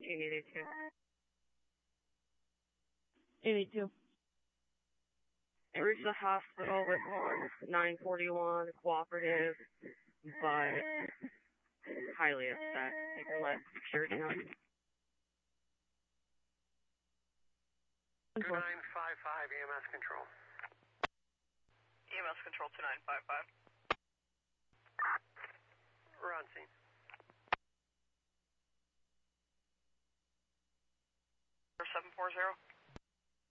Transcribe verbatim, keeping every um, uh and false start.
You needed to. eight eight two. I reached the hospital with nine forty-one, cooperative, but highly upset. They let security know. two nine five five E M S control. E M S control two nine five five. We're on scene. seven four zero.